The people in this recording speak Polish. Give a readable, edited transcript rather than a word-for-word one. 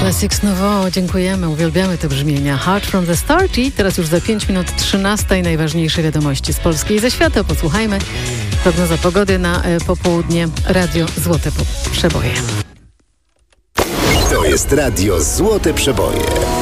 Classics Nouveau, dziękujemy, uwielbiamy te brzmienia. Heart from the Start i teraz już za 5 minut 13 najważniejsze wiadomości z Polski i ze świata. Posłuchajmy. Prognoza pogody na popołudnie. Radio Złote Przeboje. To jest Radio Złote Przeboje.